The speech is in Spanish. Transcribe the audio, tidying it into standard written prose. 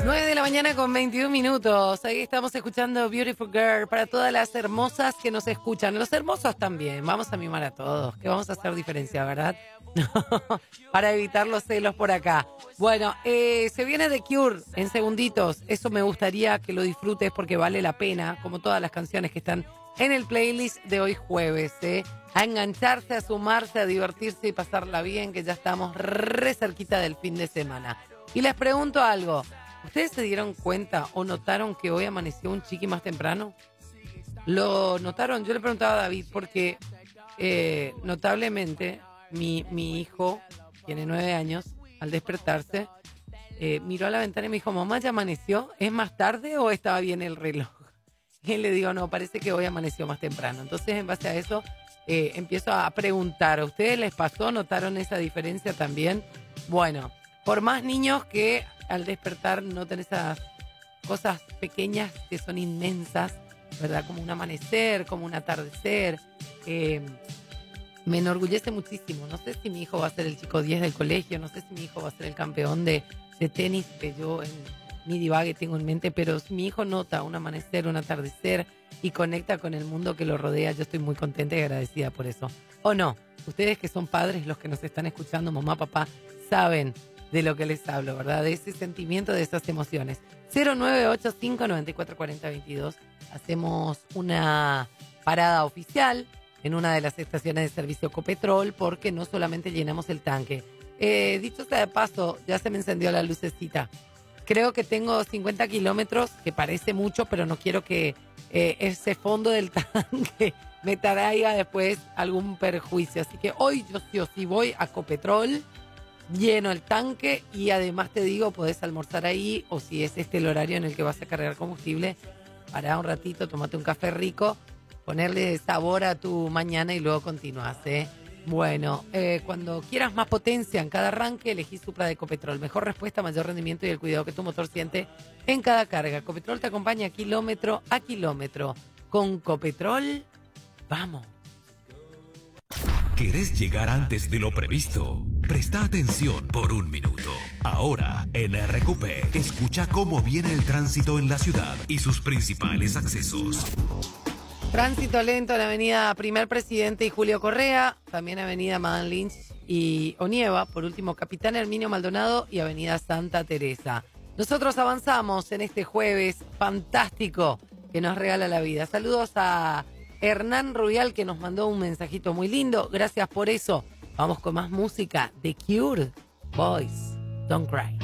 9 de la mañana con 21 minutos. Ahí estamos escuchando Beautiful Girl para todas las hermosas que nos escuchan. Los hermosos también. Vamos a mimar a todos. Que vamos a hacer diferencia, ¿verdad? Para evitar los celos por acá. Bueno, se viene The Cure en segunditos. Eso me gustaría que lo disfrutes porque vale la pena, como todas las canciones que están en el playlist de hoy jueves. A engancharse, a sumarse, a divertirse y pasarla bien, que ya estamos re cerquita del fin de semana. Y les pregunto algo. ¿Ustedes se dieron cuenta o notaron que hoy amaneció un chiqui más temprano? ¿Lo notaron? Yo le preguntaba a David porque notablemente mi hijo, tiene 9 años, al despertarse, miró a la ventana y me dijo, mamá, ¿ya amaneció? ¿Es más tarde o estaba bien el reloj? Y le digo, no, parece que hoy amaneció más temprano. Entonces, en base a eso, empiezo a preguntar, ¿a ustedes les pasó? ¿Notaron esa diferencia también? Bueno, por más niños que al despertar noten esas cosas pequeñas que son inmensas, ¿verdad? Como un amanecer, como un atardecer. Me enorgullece muchísimo. No sé si mi hijo va a ser el chico 10 del colegio, no sé si mi hijo va a ser el campeón de tenis que yo en mi divague tengo en mente, pero si mi hijo nota un amanecer, un atardecer y conecta con el mundo que lo rodea, yo estoy muy contenta y agradecida por eso. ¿O no? Ustedes que son padres, los que nos están escuchando, mamá, papá, saben de lo que les hablo, ¿verdad? De ese sentimiento, de esas emociones. 0985-9440-22. Hacemos una parada oficial en una de las estaciones de servicio Copetrol porque no solamente llenamos el tanque. Dicho sea de paso, ya se me encendió la lucecita. Creo que tengo 50 kilómetros, que parece mucho, pero no quiero que ese fondo del tanque me traiga después algún perjuicio. Así que hoy yo sí o sí voy a Copetrol, lleno el tanque y además te digo, podés almorzar ahí o si es este el horario en el que vas a cargar combustible, pará un ratito, tomate un café rico, ponerle sabor a tu mañana y luego continúas, Bueno, cuando quieras más potencia en cada arranque, elegí Supra de Copetrol. Mejor respuesta, mayor rendimiento y el cuidado que tu motor siente en cada carga. Copetrol te acompaña kilómetro a kilómetro. Con Copetrol, vamos. ¿Querés llegar antes de lo previsto? Presta atención por un minuto. Ahora, en RQP, escucha cómo viene el tránsito en la ciudad y sus principales accesos. Tránsito lento en Avenida Primer Presidente y Julio Correa, también Avenida Madame Lynch y Onieva, por último Capitán Herminio Maldonado y Avenida Santa Teresa. Nosotros avanzamos en este jueves fantástico que nos regala la vida. Saludos a Hernán Rubial que nos mandó un mensajito muy lindo. Gracias por eso. Vamos con más música. The Cure, Boys, Don't Cry.